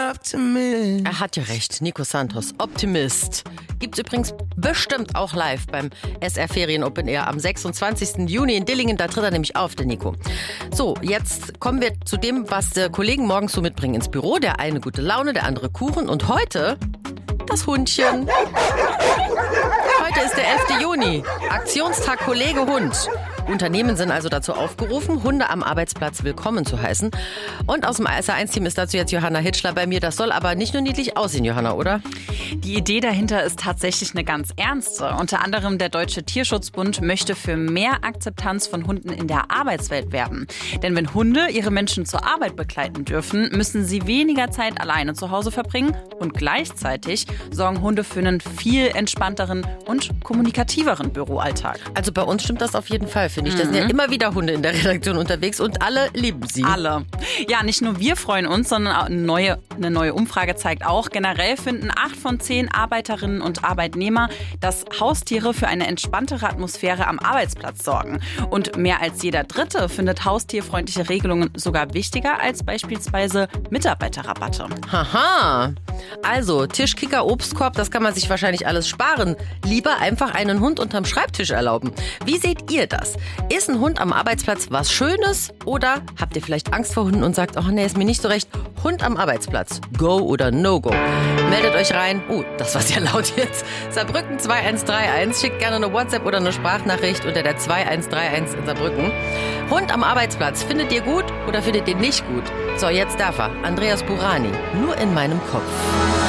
Optimist. Er hat ja recht, Nico Santos, Optimist. Gibt's übrigens bestimmt auch live beim SR Ferien Open Air am 26. Juni in Dillingen. Da tritt er nämlich auf, der Nico. So, jetzt kommen wir zu dem, was die Kollegen morgens so mitbringen ins Büro. Der eine gute Laune, der andere Kuchen und heute das Hundchen. Heute ist der 11. Juni, Aktionstag Kollege Hund. Unternehmen sind also dazu aufgerufen, Hunde am Arbeitsplatz willkommen zu heißen. Und aus dem SR1-Team ist dazu jetzt Johanna Hitschler bei mir. Das soll aber nicht nur niedlich aussehen, Johanna, oder? Die Idee dahinter ist tatsächlich eine ganz ernste. Unter anderem der Deutsche Tierschutzbund möchte für mehr Akzeptanz von Hunden in der Arbeitswelt werben. Denn wenn Hunde ihre Menschen zur Arbeit begleiten dürfen, müssen sie weniger Zeit alleine zu Hause verbringen. Und gleichzeitig sorgen Hunde für einen viel entspannteren und kommunikativeren Büroalltag. Also bei uns stimmt das auf jeden Fall, finde ich. Da sind ja immer wieder Hunde in der Redaktion unterwegs und alle lieben sie. Alle. Ja, nicht nur wir freuen uns, sondern auch eine neue Umfrage zeigt auch, generell finden 8 von 10 Arbeiterinnen und Arbeitnehmer, dass Haustiere für eine entspanntere Atmosphäre am Arbeitsplatz sorgen. Und mehr als jeder Dritte findet haustierfreundliche Regelungen sogar wichtiger als beispielsweise Mitarbeiterrabatte. Haha. Also, Tischkicker, Obstkorb, das kann man sich wahrscheinlich alles sparen. Lieber einfach einen Hund unterm Schreibtisch erlauben. Wie seht ihr das? Ist ein Hund am Arbeitsplatz was Schönes? Oder habt ihr vielleicht Angst vor Hunden und sagt, oh nee, ist mir nicht so recht. Hund am Arbeitsplatz. Go oder no go? Meldet euch rein. Das war sehr laut jetzt. Saarbrücken 2131. Schickt gerne eine WhatsApp oder eine Sprachnachricht unter der 2131 in Saarbrücken. Hund am Arbeitsplatz. Findet ihr gut oder findet ihr nicht gut? So, jetzt darf er. Andreas Burani. Nur in meinem Kopf.